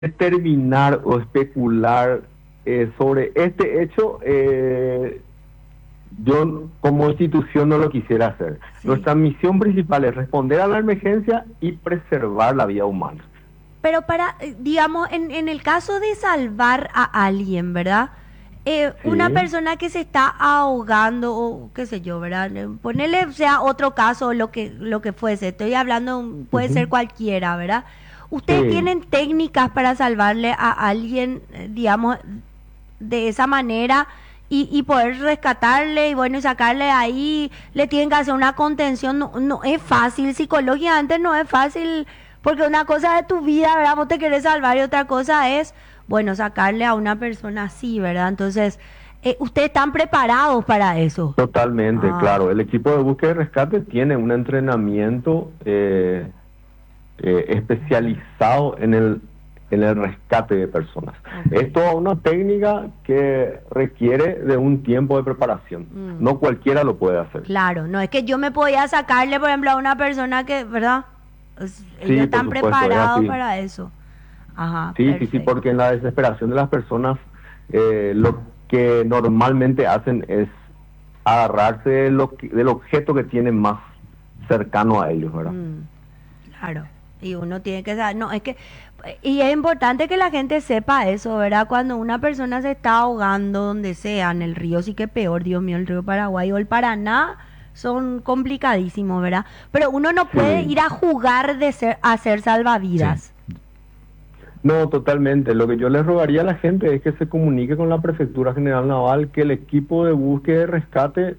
determinar o especular sobre este hecho, yo como institución no lo quisiera hacer. Sí. Nuestra misión principal es responder a la emergencia y preservar la vida humana. Pero digamos, en el caso de salvar a alguien, ¿verdad? Una Sí, persona que se está ahogando o qué sé yo, ¿verdad? Ponerle sea otro caso, lo que fuese. Estoy hablando, puede ujú, ser cualquiera, ¿verdad? ¿Ustedes sí, tienen técnicas para salvarle a alguien, digamos, de esa manera y poder rescatarle y bueno, y sacarle ahí? Le tienen que hacer una contención, no, no es fácil, psicológicamente no es fácil, porque una cosa es tu vida, ¿verdad? Vos te querés salvar y otra cosa es, bueno, sacarle a una persona así, ¿verdad? Entonces, ¿ustedes están preparados para eso? totalmente, Ah, claro. El equipo de búsqueda y rescate tiene un entrenamiento especializado en el rescate de personas. ok. Es toda una técnica que requiere de un tiempo de preparación. Mm, No cualquiera lo puede hacer. claro, no es que yo me podía sacarle, por ejemplo, a una persona que, ¿verdad? Ellos Sí, por están supuesto, es preparados así. para eso. Ajá, Sí, sí, sí, perfecto. porque en la desesperación de las personas lo que normalmente hacen es agarrarse del objeto que tienen más cercano a ellos, ¿verdad? Mm, claro. Y uno tiene que saber, no, es que, y es importante que la gente sepa eso, ¿verdad? Cuando una persona se está ahogando donde sea, en el río sí que peor, Dios mío, el río Paraguay o el Paraná son complicadísimos, ¿verdad? Pero uno no puede Sí. ir a jugar a ser Sí. salvavidas. No, totalmente. Lo que yo les rogaría a la gente es que se comunique con la Prefectura General Naval, que el equipo de búsqueda y rescate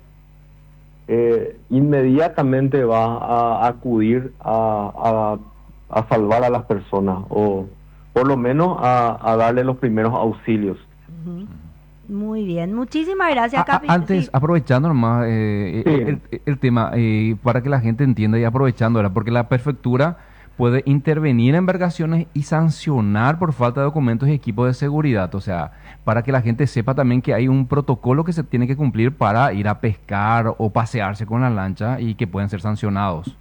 inmediatamente va a acudir a salvar a las personas o por lo menos a darle los primeros auxilios. Ujú. Muy bien, muchísimas gracias, Antes, Sí, aprovechando nomás Sí, el tema, para que la gente entienda y aprovechando, ¿verdad? Porque la prefectura puede intervenir en embarcaciones y sancionar por falta de documentos y equipos de seguridad. O sea, para que la gente sepa también que hay un protocolo que se tiene que cumplir para ir a pescar o pasearse con la lancha y que pueden ser sancionados.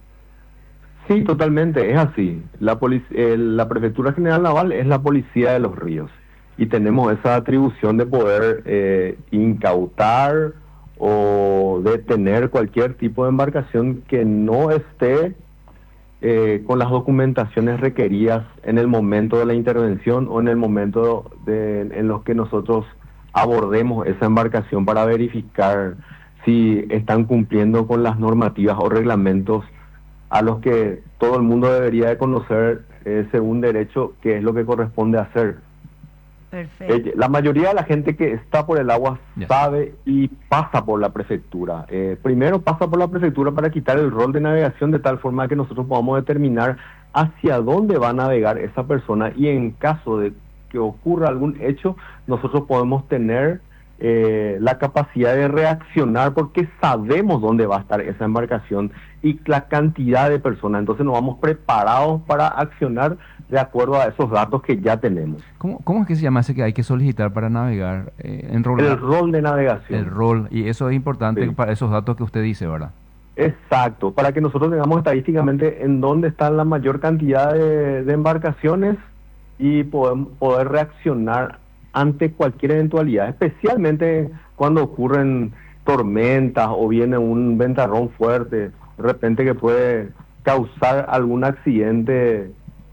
sí, totalmente, es así. La Prefectura General Naval es la policía de los ríos y tenemos esa atribución de poder incautar o detener cualquier tipo de embarcación que no esté con las documentaciones requeridas en el momento de la intervención o en el momento en los que nosotros abordemos esa embarcación para verificar si están cumpliendo con las normativas o reglamentos a los que todo el mundo debería de conocer según derecho qué es lo que corresponde hacer. perfecto. La mayoría de la gente que está por el agua Ya. sabe y pasa por la prefectura. Primero pasa por la prefectura para quitar el rol de navegación de tal forma que nosotros podamos determinar hacia dónde va a navegar esa persona y en caso de que ocurra algún hecho, nosotros podemos tener la capacidad de reaccionar porque sabemos dónde va a estar esa embarcación y la cantidad de personas. Entonces nos vamos preparados para accionar de acuerdo a esos datos que ya tenemos. ¿Cómo es que se llama ese que hay que solicitar para navegar? El Enrolar rol de el navegación. rol. Y eso es importante Sí, para esos datos que usted dice, ¿verdad? exacto, para que nosotros tengamos estadísticamente en dónde está la mayor cantidad de embarcaciones y poder reaccionar ante cualquier eventualidad, especialmente cuando ocurren tormentas o viene un ventarrón fuerte, de repente que puede causar algún accidente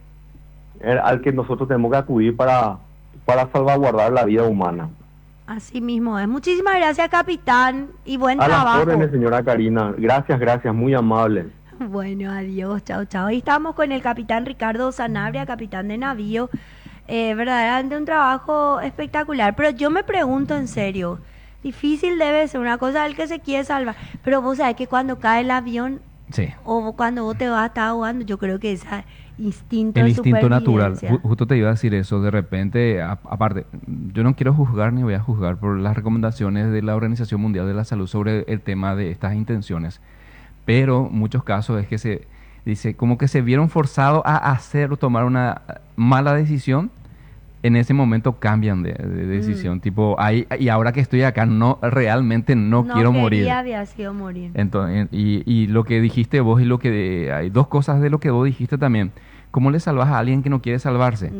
al que nosotros tenemos que acudir para salvaguardar la vida humana. Así mismo es. Muchísimas gracias, capitán, y buen A las trabajo. órdenes, señora Karina. Gracias, gracias, muy amable. Bueno, adiós, chao, chao. Ahí estamos con el capitán Ricardo Sanabria, capitán de navío. Verdaderamente un trabajo espectacular. Pero yo me pregunto en serio, difícil debe ser una cosa del que se quiere salvar. Pero vos sabés que cuando cae el avión Sí. o cuando vos te vas a estar ahogando, yo creo que ese instinto El de instinto natural. supervivencia. Justo te iba a decir eso. De repente, aparte, yo no quiero juzgar ni voy a juzgar por las recomendaciones de la Organización Mundial de la Salud sobre el tema de estas intenciones. Pero muchos casos es que se dice como que se vieron forzados a hacer o tomar una mala decisión, en ese momento cambian de Mm, decisión, tipo, ahí, y ahora que estoy acá, no, realmente no no quiero morir. quería, había sido morir. Entonces, y lo que dijiste vos y lo que hay dos cosas de lo que vos dijiste también. ¿Cómo le salvas a alguien que no quiere salvarse? Mm,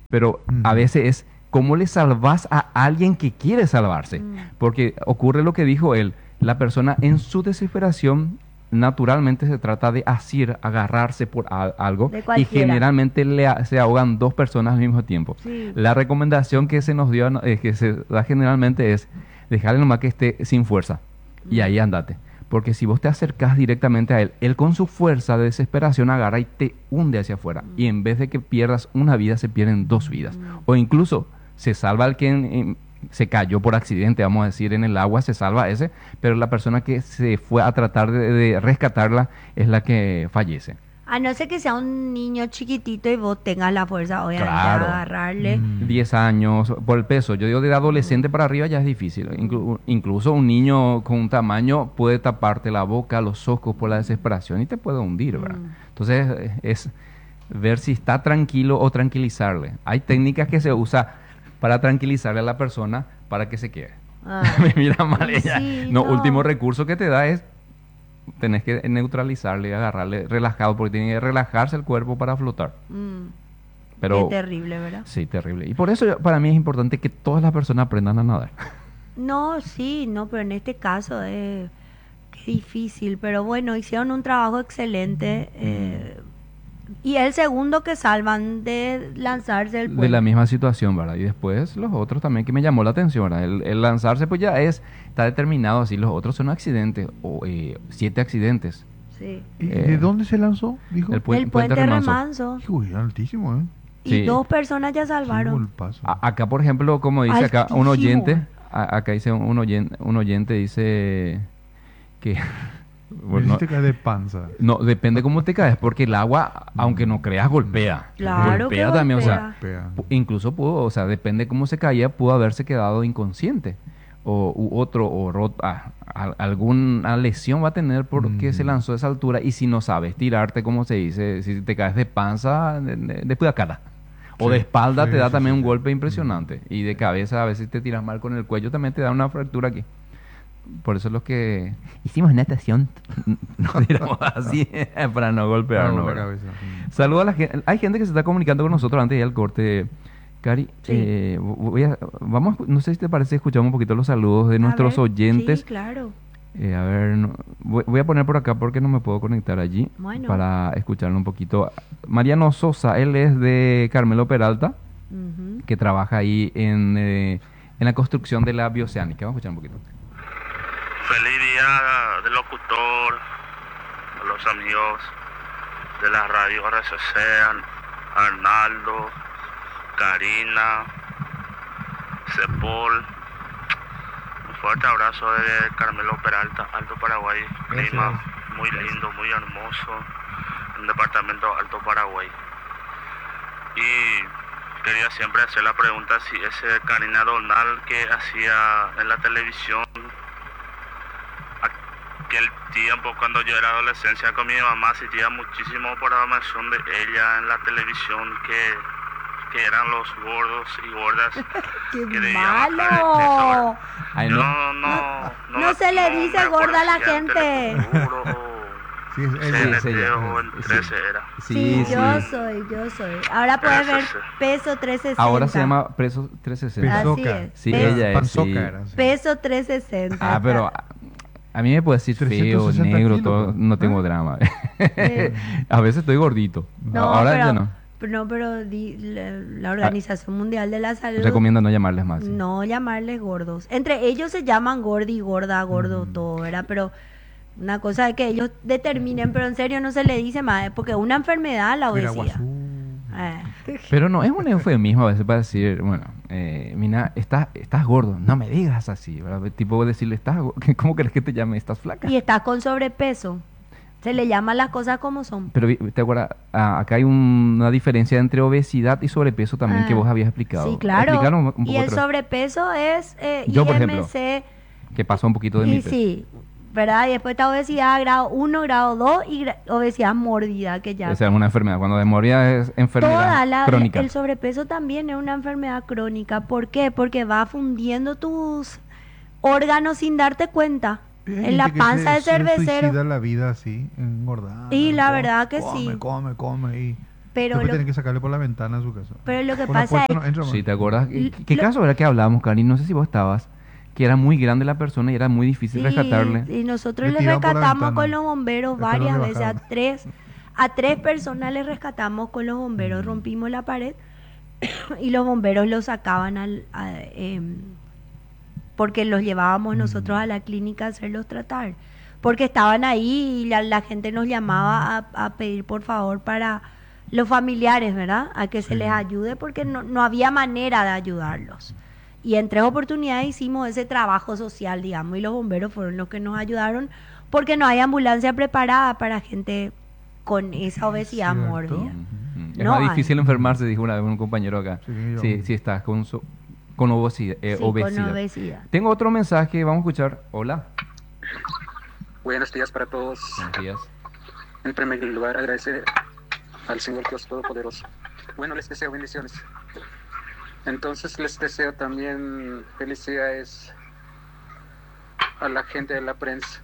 pero a veces es cómo le salvas a alguien que quiere salvarse. Porque ocurre lo que dijo él, la persona en su desesperación naturalmente se trata de asir, agarrarse por algo, De y cualquiera. generalmente se ahogan dos personas al mismo tiempo. Sí. La recomendación que se nos dio, que se da generalmente es dejarle nomás que esté sin fuerza y ahí andate. Porque si vos te acercás directamente a él, él con su fuerza de desesperación agarra y te hunde hacia afuera. Y en vez de que pierdas una vida, se pierden dos vidas. O incluso se salva el que se cayó por accidente, vamos a decir, en el agua, se salva ese, pero la persona que se fue a tratar de rescatarla es la que fallece. A no ser que sea un niño chiquitito y vos tengas la fuerza, obviamente, Claro. de agarrarle. 10 años, por el peso. Yo digo de adolescente para arriba ya es difícil. Incluso un niño con un tamaño puede taparte la boca, los ojos por la desesperación y te puede hundir, ¿verdad? Entonces es ver si está tranquilo o tranquilizarle. Hay técnicas que se usa para tranquilizarle a la persona para que se quede. Ah. Me mira mal ella. Sí, no, no. último recurso que te da es tenés que neutralizarle, agarrarle relajado, porque tiene que relajarse el cuerpo para flotar. Pero Qué terrible, ¿verdad? sí, terrible. Y por eso para mí es importante que todas las personas aprendan a nadar. No, sí, no, pero en este caso es qué difícil. Pero bueno, hicieron un trabajo excelente. Y el segundo que salvan de lanzarse el De puente. la misma situación, ¿verdad? Y después los otros también que me llamó la atención, ¿verdad? El lanzarse pues ya está determinado así. Los otros son accidentes, o 7 accidentes. Sí. ¿Y de dónde se lanzó? Dijo. El El puente Remanso. Remanso. Uy, altísimo, ¿eh? Y Sí. 2 personas ya Qué salvaron. golpazo. Acá, por ejemplo, como dice acá un Altísimo. oyente, acá dice un oyente dice que bueno, Necesito caer de panza. no, depende cómo te caes, porque el agua, aunque no creas, golpea. Claro golpea que también, o sea, golpea. Pega. incluso pudo, o sea, depende cómo se caía, pudo haberse quedado inconsciente. Alguna lesión va a tener porque se lanzó a esa altura, y si no sabes tirarte, como se dice, si te caes de panza, después de cara. O Sí, de espalda sí, te da sí, también sí, un sí. golpe impresionante. Y de cabeza, a veces te tiras mal con el cuello, también te da una fractura aquí. Por eso los que hicimos natación, no tiramos así para no golpearnos. la ¿verdad? cabeza. Saludos a la gente. Hay gente que se está comunicando con nosotros antes de ir al corte. Cari, Sí. no sé si te parece, escuchamos un poquito los saludos de A nuestros ver, oyentes. Sí, claro. A ver, voy a poner por acá porque no me puedo conectar allí Bueno. para escucharlo un poquito. Mariano Sosa, él es de Carmelo Peralta, Ujú. que trabaja ahí en la construcción de la bioceánica. Vamos a escuchar un poquito. Feliz día del locutor, a los amigos de la radio RCC, Arnaldo, Karina, Cepol. Un fuerte abrazo de Carmelo Peralta, Alto Paraguay, clima muy lindo, muy hermoso, en el departamento Alto Paraguay. Y quería siempre hacer la pregunta si ese Karina Donald que hacía en la televisión aquel tiempo cuando yo era adolescencia con mi mamá, asistía muchísimo por la mención de ella en la televisión, que eran los gordos y gordas ¡Qué que debían bajar de peso, malo! ¿verdad? Ay, Yo no. No se le dice me gorda a la acuerdo si en gente. Telefuturo o Sí, es CNT sí, o en sí. 13 era. Sí, yo soy. Ahora puedes ver Eso sí. peso 360. Ahora se llama Preso 360. Así Pesoca. es. Sí, Peso- ella es. Panzoca Sí. era, sí. Peso 360. Ah, pero a mí me puede decir feo, 360 negro, kilos, todo, pues. no tengo ¿Ah? drama. Sí. A veces estoy gordito. No, Ahora pero, ya no. pero la Organización Mundial de la Salud Recomiendo no llamarles más. sí. no llamarles gordos. Entre ellos se llaman gordi, gorda, gordo, todo, ¿verdad? Pero una cosa es que ellos determinen, pero en serio no se le dice más, porque es una enfermedad la Mira, obesidad. guazú. Pero no, es un eufemismo a veces para decir, bueno, mira, estás gordo, no me digas así, ¿verdad? Tipo decirle, ¿cómo crees que te llame? ¿Estás flaca? Y estás con sobrepeso. Se le llaman las cosas como son. Pero te acuerdas, acá hay una diferencia entre obesidad y sobrepeso también que Ah, vos habías explicado. Sí, claro. Explícanos un poco Y el otra vez, sobrepeso es Yo, por ejemplo, IMC. que pasó un poquito de mi Y peso. sí, ¿verdad? Y después está obesidad grado 1, grado 2 y obesidad mórbida, que ya... O sea, una enfermedad. Cuando de moría es enfermedad crónica. El sobrepeso también es una enfermedad crónica. ¿Por qué? Porque va fundiendo tus órganos sin darte cuenta. Hay En la gente que panza de se cervecero. suicida la vida así, engordando. Y la verdad que come, sí. Come. Y Pero Después lo, tienen que sacarle por la ventana a su casa. pero lo que Por la pasa puerta es... no entra más. Sí, ¿te acuerdas? L- ¿Qué lo- caso era que hablábamos, Cari? No sé si vos estabas, que era muy grande la persona y era muy difícil rescatarle. Y nosotros Le le tiraron por la rescatamos ventana. con los bomberos Después varias lo veces. rebajaron. A tres personas le rescatamos con los bomberos. Rompimos la pared y los bomberos los sacaban porque los llevábamos nosotros a la clínica a hacerlos tratar. Porque estaban ahí y la gente nos llamaba a pedir por favor para los familiares, ¿verdad? A que se les ayude porque no había manera de ayudarlos. Y en tres oportunidades hicimos ese trabajo social, digamos, y los bomberos fueron los que nos ayudaron porque no hay ambulancia preparada para gente con esa obesidad Cierto. mórbida. Es No más hay. difícil enfermarse, dijo una vez un compañero acá. Sí, Si estás con obesidad. Sí, con obesidad. Tengo otro mensaje, vamos a escuchar. Hola. Buenos días para todos. Buenos días. En primer lugar, agradecer al Señor Dios Todopoderoso. Bueno, les deseo bendiciones. Entonces les deseo también felicidades a la gente de la prensa,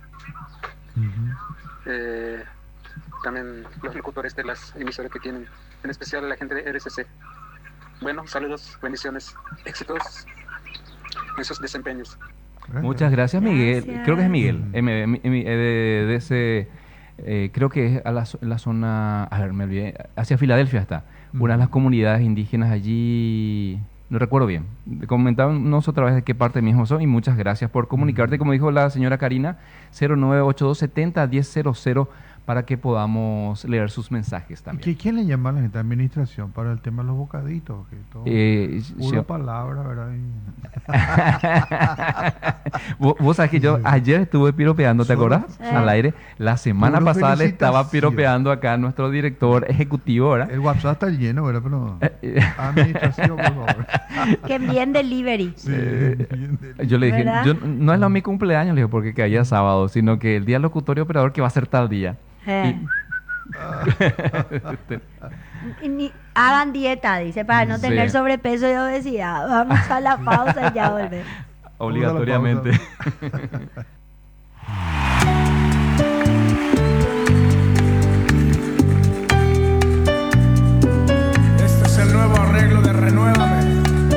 también los locutores de las emisoras que tienen, en especial a la gente de RCC. Bueno, saludos, bendiciones, éxitos en sus desempeños. Muchas gracias, Miguel. Gracias. Creo que es Miguel. De ese, creo que es la zona, a ver, me olvidé, hacia Filadelfia está. Una de las comunidades indígenas allí, no recuerdo bien. Comentábamos otra vez de qué parte mismo son y muchas gracias por comunicarte. Como dijo la señora Karina, 0982701000 para que podamos leer sus mensajes también. ¿Quién le llama a la gente de administración para el tema de los bocaditos? Que todo, pura Yo- palabra, ¿verdad? Vos sabés que yo ayer estuve piropeando, ¿te Solo- acordás? Al aire. La semana Puro pasada le estaba felicitación. piropeando acá a nuestro director ejecutivo, ¿verdad? El WhatsApp está lleno, ¿verdad? Pero administración, por favor. Que bien delivery. Sí, bien del- Yo le dije, ¿Verdad? no es mi cumpleaños, le dije, porque caía sábado, sino que el día locutorio operador que va a ser tal día. Hagan dieta, dice, para no Sí. tener sobrepeso y obesidad. Vamos a la pausa y ya volvemos. Obligatoriamente.